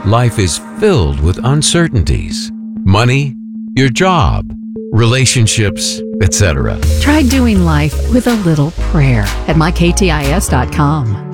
life is filled with uncertainties. Money, your job, relationships, etc. Try doing life with a little prayer at myktis.com.